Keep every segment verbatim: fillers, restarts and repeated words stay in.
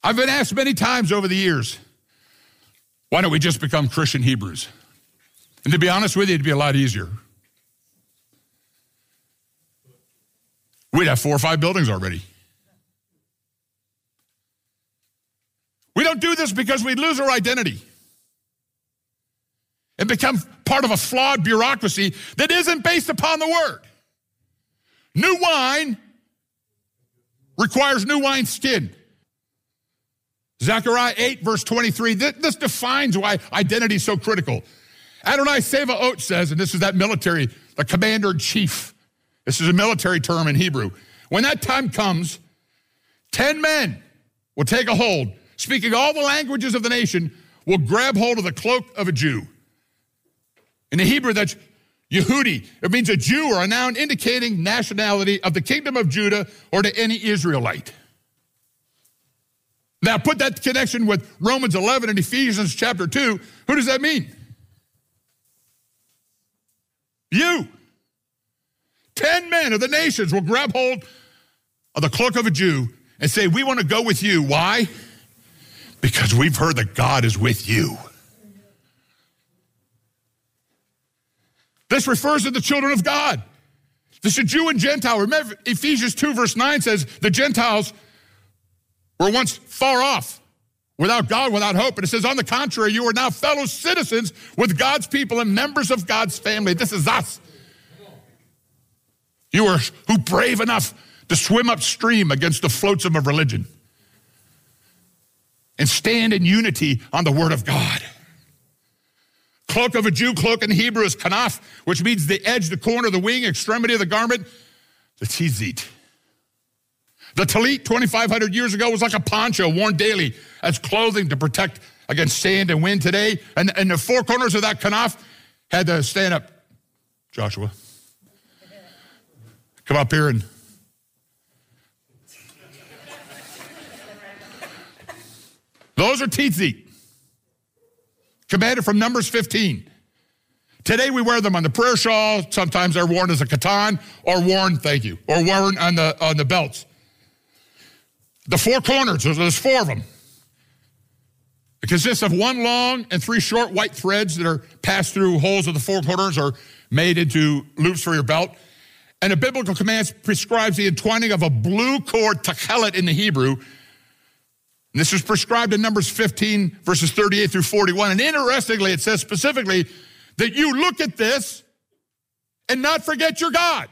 I've been asked many times over the years, why don't we just become Christian Hebrews? And to be honest with you, it'd be a lot easier. We'd have four or five buildings already. We don't do this because we lose our identity and become part of a flawed bureaucracy that isn't based upon the word. New wine requires new wine skin. Zechariah eight, verse twenty-three, this defines why identity is so critical. Adonai Sevaot says, and this is that military, the commander-in-chief. This is a military term in Hebrew. When that time comes, ten men will take a hold, speaking all the languages of the nation, will grab hold of the cloak of a Jew. In the Hebrew, that's Yehudi. It means a Jew or a noun indicating nationality of the kingdom of Judah or to any Israelite. Now, put that connection with Romans eleven and Ephesians chapter two. Who does that mean? You. Ten men of the nations will grab hold of the cloak of a Jew and say, we want to go with you. Why? Because we've heard that God is with you. This refers to the children of God. This is Jew and Gentile. Remember, Ephesians two verse nine says the Gentiles were once far off, without God, without hope. And it says, on the contrary, you are now fellow citizens with God's people and members of God's family. This is us. You are who brave enough to swim upstream against the flotsam of religion and stand in unity on the word of God. Cloak of a Jew, cloak in Hebrew is kanaf, which means the edge, the corner, the wing, extremity of the garment, the tzitzit. The talit, twenty-five hundred years ago, was like a poncho worn daily as clothing to protect against sand and wind today. And, and the four corners of that kanaf had to stand up. Joshua, come up here and... Those are tzitzit, commanded from Numbers fifteen. Today we wear them on the prayer shawl. Sometimes they're worn as a katan or worn, thank you, or worn on the on the belts. The four corners, there's four of them. It consists of one long and three short white threads that are passed through holes of the four corners or made into loops for your belt. And a biblical command prescribes the entwining of a blue cord, tachelet in the Hebrew. And this is prescribed in Numbers fifteen, verses thirty-eight through forty-one. And interestingly, it says specifically that you look at this and not forget your God.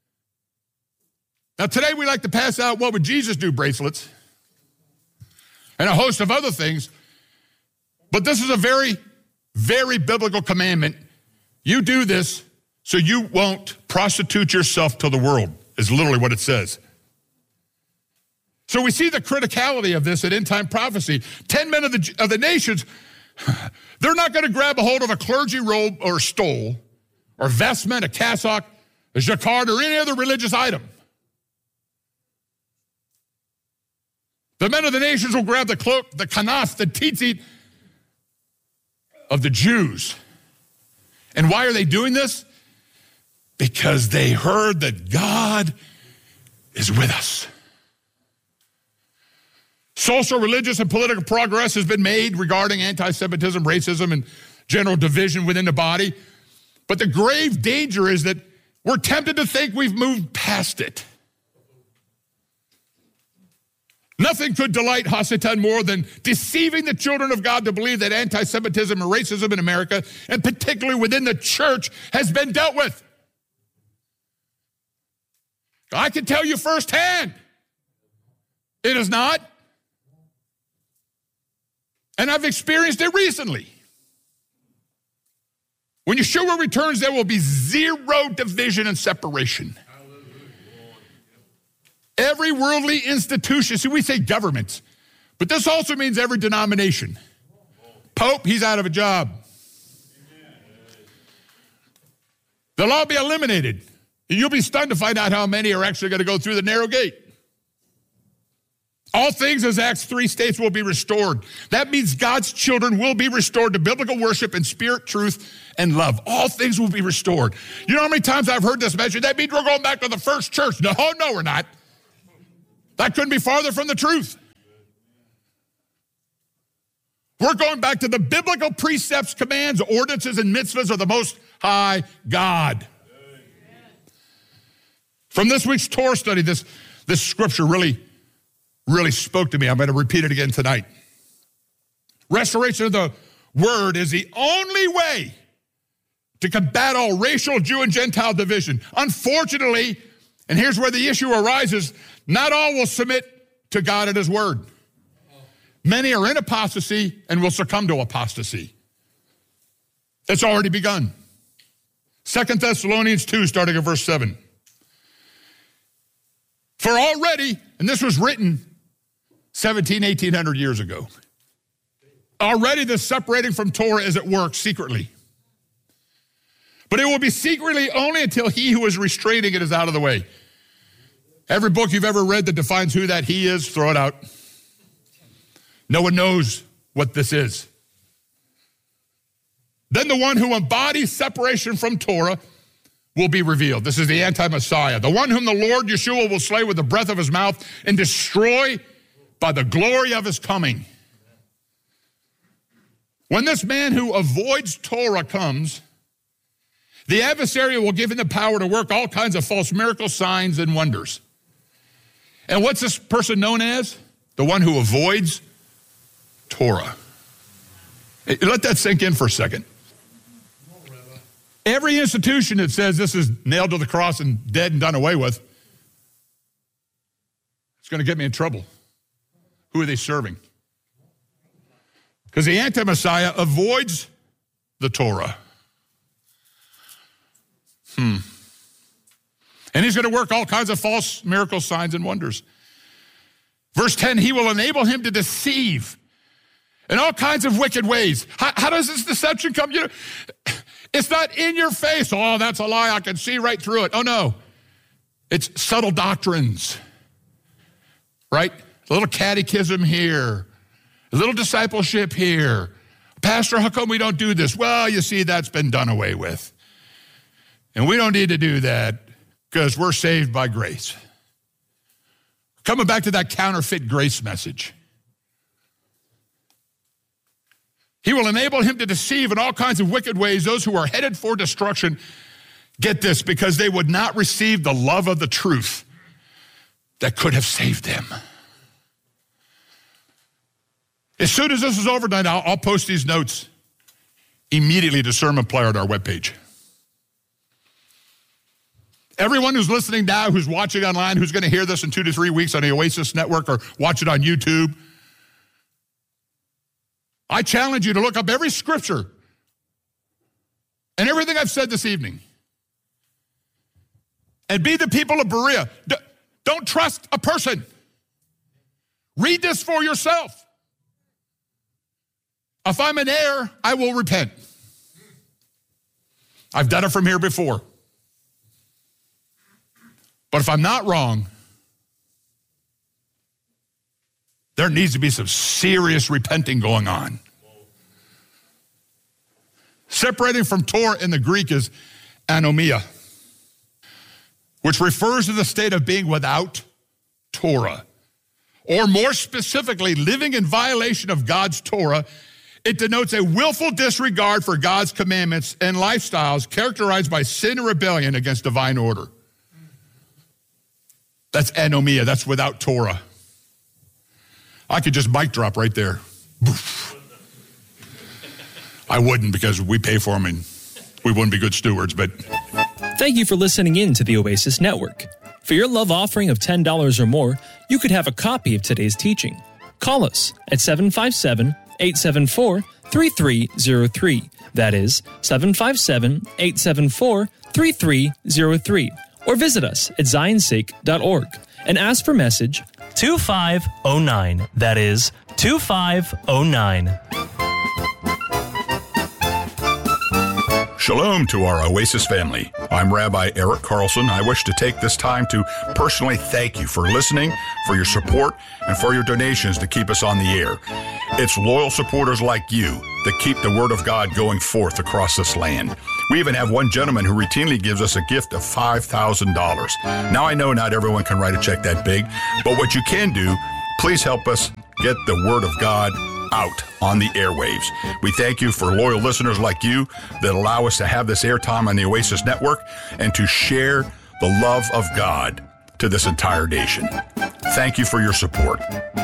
Now, today we like to pass out what would Jesus do bracelets and a host of other things. But this is a very, very biblical commandment. You do this so you won't prostitute yourself to the world, is literally what it says. So we see the criticality of this at end-time prophecy. Ten men of the, of the nations, they're not going to grab a hold of a clergy robe or stole or vestment, a cassock, a jacquard, or any other religious item. The men of the nations will grab the cloak, the kanaf, the tzitzit of the Jews. And why are they doing this? Because they heard that God is with us. Social, religious, and political progress has been made regarding anti-Semitism, racism, and general division within the body. But the grave danger is that we're tempted to think we've moved past it. Nothing could delight Hasatan more than deceiving the children of God to believe that anti-Semitism and racism in America, and particularly within the church, has been dealt with. I can tell you firsthand, it is not. And I've experienced it recently. When Yeshua returns, there will be zero division and separation. Every worldly institution, see, we say government, but this also means every denomination. Pope, he's out of a job. They'll all be eliminated. You'll be stunned to find out how many are actually going to go through the narrow gate. All things, as Acts three states, will be restored. That means God's children will be restored to biblical worship and spirit, truth, and love. All things will be restored. You know how many times I've heard this mentioned? That means we're going back to the first church. No, no, we're not. That couldn't be farther from the truth. We're going back to the biblical precepts, commands, ordinances, and mitzvahs of the Most High God. From this week's Torah study, this, this scripture really, really spoke to me. I'm going to repeat it again tonight. Restoration of the word is the only way to combat all racial, Jew and Gentile division. Unfortunately, and here's where the issue arises, not all will submit to God and his word. Many are in apostasy and will succumb to apostasy. It's already begun. Second Thessalonians two, starting at verse seven. For already, and this was written seventeen, eighteen hundred years ago, already the separating from Torah is at work secretly. But it will be secretly only until he who is restraining it is out of the way. Every book you've ever read that defines who that he is, throw it out. No one knows what this is. Then the one who embodies separation from Torah will be revealed. This is the anti-Messiah, the one whom the Lord Yeshua will slay with the breath of his mouth and destroy by the glory of his coming. When this man who avoids Torah comes, the adversary will give him the power to work all kinds of false miracles, signs, and wonders. And what's this person known as? The one who avoids Torah. Hey, let that sink in for a second. Every institution that says this is nailed to the cross and dead and done away with, it's going to get me in trouble. Who are they serving? Because the anti-Messiah avoids the Torah. Hmm. And he's going to work all kinds of false miracles, signs, and wonders. Verse ten, he will enable him to deceive in all kinds of wicked ways. How, how does this deception come? You know, it's not in your face. Oh, that's a lie. I can see right through it. Oh, no. It's subtle doctrines, right? A little catechism here, a little discipleship here. Pastor, how come we don't do this? Well, you see, that's been done away with. And we don't need to do that because we're saved by grace. Coming back to that counterfeit grace message. He will enable him to deceive in all kinds of wicked ways those who are headed for destruction. Get this, because they would not receive the love of the truth that could have saved them. As soon as this is over tonight, I'll, I'll post these notes immediately to Sermon Player on our webpage. Everyone who's listening now, who's watching online, who's going to hear this in two to three weeks on the Oasis Network or watch it on YouTube, I challenge you to look up every scripture and everything I've said this evening and be the people of Berea. D- don't trust a person. Read this for yourself. If I'm in error, I will repent. I've done it from here before. But if I'm not wrong, there needs to be some serious repenting going on. Separating from Torah in the Greek is anomia, which refers to the state of being without Torah. Or more specifically, living in violation of God's Torah. It denotes a willful disregard for God's commandments and lifestyles characterized by sin and rebellion against divine order. That's anomia. That's without Torah. I could just mic drop right there. I wouldn't because we pay for them and we wouldn't be good stewards, but... Thank you for listening in to the Oasis Network. For your love offering of ten dollars or more, you could have a copy of today's teaching. Call us at seven five seven, eight seven four, three three zero three. That is seven five seven, eight seven four, three three zero three. Or visit us at zion sake dot org and ask for message two five oh nine. That is two five oh nine. Shalom to our Oasis family. I'm Rabbi Eric Carlson. I wish to take this time to personally thank you for listening, for your support, and for your donations to keep us on the air. It's loyal supporters like you that keep the Word of God going forth across this land. We even have one gentleman who routinely gives us a gift of five thousand dollars. Now, I know not everyone can write a check that big, but what you can do, please help us get the Word of God out on the airwaves. We thank you for loyal listeners like you that allow us to have this airtime on the Oasis Network and to share the love of God to this entire nation. Thank you for your support.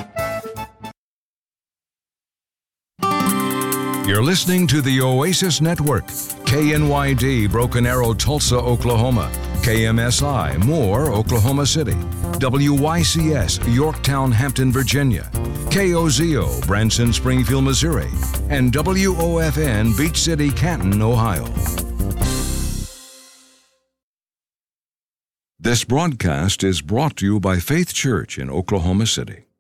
You're listening to the Oasis Network, K N Y D, Broken Arrow, Tulsa, Oklahoma, K M S I, Moore, Oklahoma City, W Y C S, Yorktown, Hampton, Virginia, K O Z O, Branson, Springfield, Missouri, and W O F N, Beach City, Canton, Ohio. This broadcast is brought to you by Faith Church in Oklahoma City.